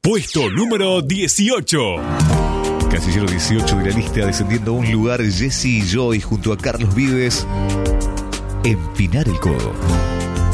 Puesto número 18. Casillero 18 de la lista, descendiendo a un lugar, Jesse y Joy junto a Carlos Vives, Empinar el Codo.